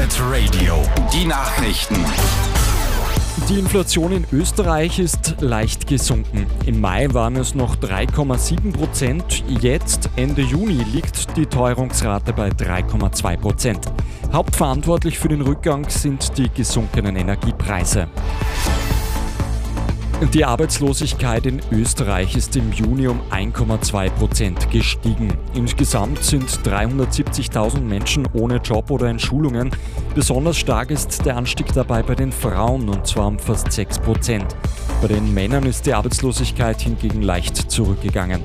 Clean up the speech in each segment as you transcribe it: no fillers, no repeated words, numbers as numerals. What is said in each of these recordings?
Pirate Radio, die Nachrichten. Die Inflation in Österreich ist leicht gesunken. Im Mai waren es noch 3,7%. Jetzt, Ende Juni, liegt die Teuerungsrate bei 3,2%. Hauptverantwortlich für den Rückgang sind die gesunkenen Energiepreise. Die Arbeitslosigkeit in Österreich ist im Juni um 1,2% gestiegen. Insgesamt sind 370.000 Menschen ohne Job oder in Schulungen. Besonders stark ist der Anstieg dabei bei den Frauen, und zwar um fast 6%. Bei den Männern ist die Arbeitslosigkeit hingegen leicht zurückgegangen.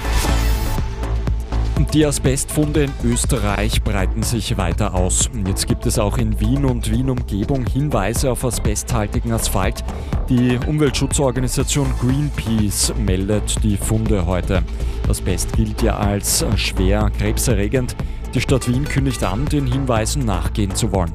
Die Asbestfunde in Österreich breiten sich weiter aus. Jetzt gibt es auch in Wien und Wien-Umgebung Hinweise auf asbesthaltigen Asphalt. Die Umweltschutzorganisation Greenpeace meldet die Funde heute. Asbest gilt ja als schwer krebserregend. Die Stadt Wien kündigt an, den Hinweisen nachgehen zu wollen.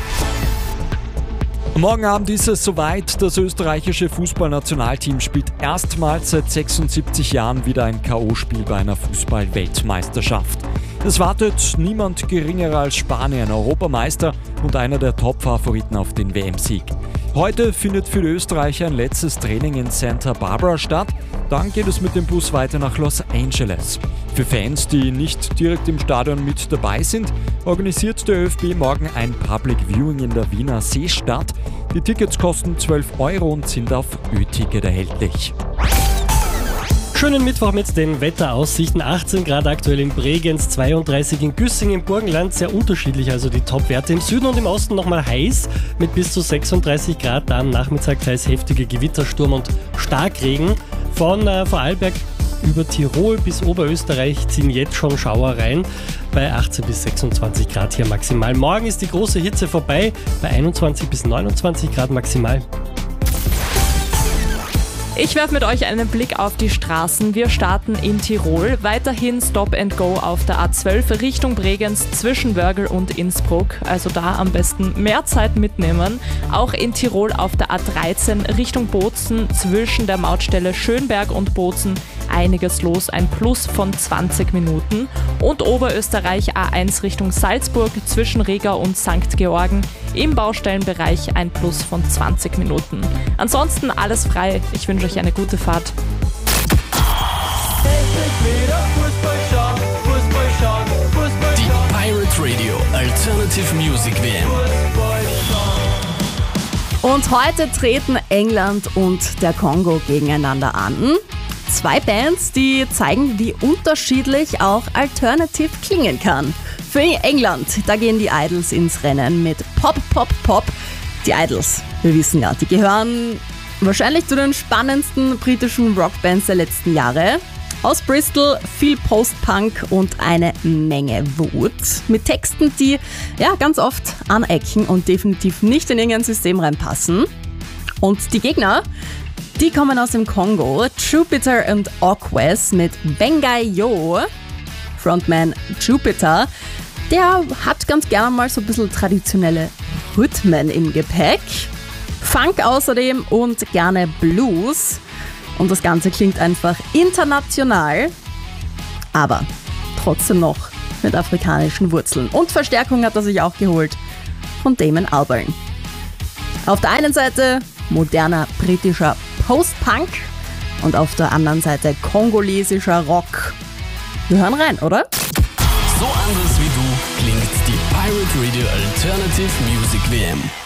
Morgen Abend ist es soweit. Das österreichische Fußballnationalteam spielt erstmals seit 76 Jahren wieder ein K.O.-Spiel bei einer Fußball-Weltmeisterschaft. Es wartet niemand geringerer als Spanien, Europameister und einer der Top-Favoriten auf den WM-Sieg. Heute findet für die Österreicher ein letztes Training in Santa Barbara statt. Dann geht es mit dem Bus weiter nach Los Angeles. Für Fans, die nicht direkt im Stadion mit dabei sind, organisiert der ÖFB morgen ein Public Viewing in der Wiener Seestadt. Die Tickets kosten 12 € und sind auf Ö-Ticket erhältlich. Schönen Mittwoch mit den Wetteraussichten. 18 Grad aktuell in Bregenz, 32 in Güssing im Burgenland. Sehr unterschiedlich, also die Top-Werte. Im Süden und im Osten nochmal heiß mit bis zu 36 Grad. Da am Nachmittag teils heftige Gewittersturm und Starkregen. Von Vorarlberg über Tirol bis Oberösterreich ziehen jetzt schon Schauer rein. Bei 18 bis 26 Grad hier maximal. Morgen ist die große Hitze vorbei. Bei 21 bis 29 Grad maximal. Ich werfe mit euch einen Blick auf die Straßen. Wir starten in Tirol. Weiterhin Stop and Go auf der A12 Richtung Bregenz zwischen Wörgl und Innsbruck. Also da am besten mehr Zeit mitnehmen. Auch in Tirol auf der A13 Richtung Bozen zwischen der Mautstelle Schönberg und Bozen einiges los. Ein Plus von 20 Minuten. Und Oberösterreich A1 Richtung Salzburg zwischen Riga und St. Georgen im Baustellenbereich ein Plus von 20 Minuten. Ansonsten alles frei. Ich wünsche euch eine gute Fahrt. Die Pirate Radio Alternative Music WM. Und heute treten England und der Kongo gegeneinander an. Zwei Bands, die zeigen, wie unterschiedlich auch Alternative klingen kann. Für England, da gehen die Idols ins Rennen mit Pop, Pop, Pop. Die Idols, wir wissen ja, die gehören wahrscheinlich zu den spannendsten britischen Rockbands der letzten Jahre. Aus Bristol, viel Post-Punk und eine Menge Wut. Mit Texten, die ja ganz oft anecken und definitiv nicht in irgendein System reinpassen. Und die Gegner, die kommen aus dem Kongo. Jupiter und Okwes mit Bengai Yo. Frontman Jupiter, der hat ganz gerne mal so ein bisschen traditionelle Rhythmen im Gepäck. Funk außerdem und gerne Blues. Und das Ganze klingt einfach international, aber trotzdem noch mit afrikanischen Wurzeln. Und Verstärkung hat er sich auch geholt von Damon Albarn. Auf der einen Seite moderner britischer Post-Punk und auf der anderen Seite kongolesischer Rock. Wir hören rein, oder? So anders wie du klingt die Pirate Radio Alternative Music WM.